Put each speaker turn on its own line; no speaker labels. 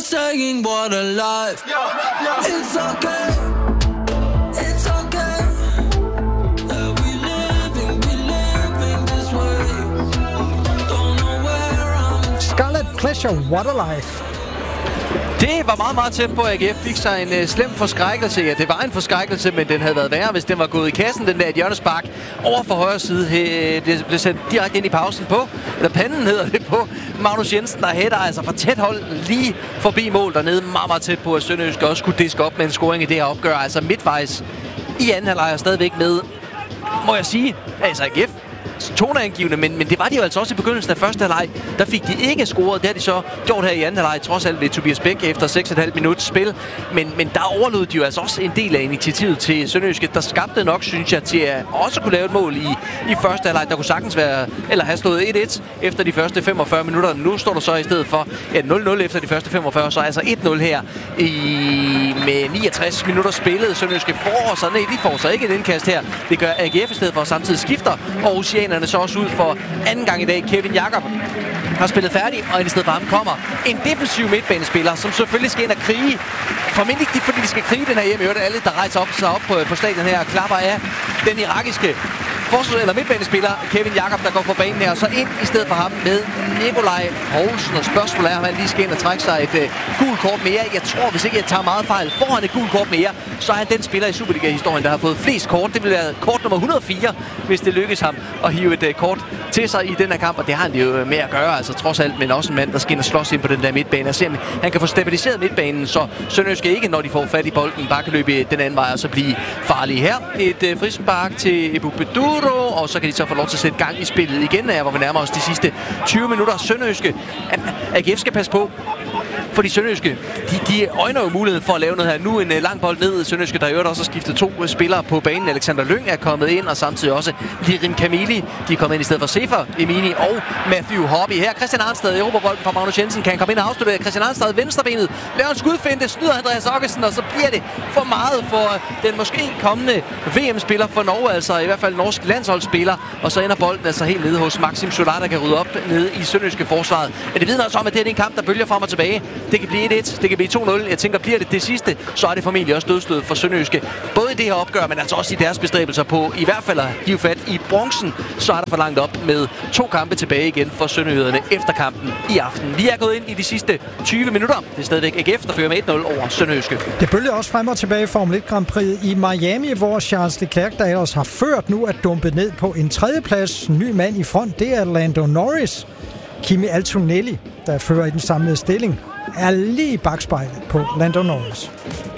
saying what a life. It's okay. It's okay. We living this way. Don't know where I'm.
Scarlet Pleasure, what a life.
Det var meget, meget tæt på, at AGF fik sig en slem forskrækkelse. Ja, det var en forskrækkelse, men den havde været værre, hvis den var gået i kassen, den der et hjørnespark over for højre side. Det blev sendt direkte ind i pausen på, eller panden hedder det på, Magnus Jensen, der hætter altså fra tæt hold lige forbi mål dernede. Meget, meget tæt på, at Sønderjysk også kunne diske op med en scoring i det her opgør. Altså midtvejs i anden halvleg er stadigvæk med, må jeg sige, altså AGF toneangivende, men det var de jo altså også i begyndelsen af første halvleg. Der fik de ikke scoret. Det har de så gjort her i anden halvleg, trods alt ved Tobias Bæk efter 6,5 minutter spil. Men der overlod de jo altså også en del af initiativet til Sønderjyske, der skabte nok, synes jeg, til at også kunne lave et mål i første halvleg. Der kunne sagtens være, eller have slået 1-1 efter de første 45 minutter. Nu står der så i stedet for 0-0 efter de første 45, så altså 1-0 her med 69 minutter spillet. Sønderjyske får så nej, de får så ikke et indkast her. Det gør AGF i stedet for, samtidig skifter og så også ud for anden gang i dag. Kevin Jakob har spillet færdig, og i stedet for ham kommer en defensiv midtbanespiller, som selvfølgelig skal ind og krige. Formentlig ikke fordi de skal krige den her hjemme. Hørte alle, der rejser sig op på stadion her og klapper af den irakiske eller midtbanespiller Kevin Jakob, der går på banen her, og så ind i stedet for ham med Nikolaj Poulsen. Og spørgsmålet er, om han lige skal ind og trække sig et gult kort mere. Jeg tror, hvis ikke jeg tager meget fejl, får han et gult kort mere, så er han den spiller i Superliga-historien, der har fået flest kort. Det vil være kort nummer 104, hvis det lykkes ham at hive et kort til sig i den her kamp. Og det har han det jo med at gøre, altså trods alt, men også en mand, der skal ind og slås ind på den der midtbane. Og se, han kan få stabiliseret midtbanen, så Sønderjyske ikke, når de får fat i bolden, bare kan løbe den anden vej og så blive farlige her. Et frispark til Ebu Bedur, og så kan de så få lov til at sætte gang i spillet igen, hvor vi nærmer os de sidste 20 minutter. Sønderjyske, AGF skal passe på, fordi Sønderjyske, de øjner jo muligheden for at lave noget her. Nu en lang bold ned. Sønderjyske, der i øvrigt også har skiftet 2 spillere på banen. Alexander Lyng er kommet ind, og samtidig også Lirim Kamili. De er kommet ind i stedet for Sefer Emini og Matthew Hobby. Her Christian Arnstad i Europabolden fra Magnus Jensen. Kan han komme ind og afslutte? Christian Arnstad venstrebenet. Laver en skudfinte, snyder Andreas Okkesen, og så bliver det for meget for den måske kommende VM-spiller for Norge, altså i hvert fald norsk landsholdsspiller. Og så ender bolden altså helt nede hos Maxim Solar, der kan rydde op nede i Sønderjyske forsvaret. Men det vidner også om, at det er en kamp, der bølger frem og tilbage. Det kan blive 1-1, det kan blive 2-0. Jeg tænker, bliver det sidste, så er det formentlig også dødstød for Sønderjyske. Både i det her opgør, men altså også i deres bestræbelser på i hvert fald at give fat i bronzen, så er der for langt op med 2 kampe tilbage igen for sønderjyderne efter kampen i aften. Vi er gået ind i de sidste 20 minutter. Det er stadigvæk AGF, der fører med 1-0 over Sønderjyske.
Det bølger også frem og tilbage i Formel 1 Grand Prix i Miami, hvor Charles Leclerc, der ellers har ført, nu er dumpet ned på en 3. plads. Ny mand i front, det er Lando Norris. Kimi Antonelli, der fører i den samlede stilling, er lige i bagspejlet på Lando Norris.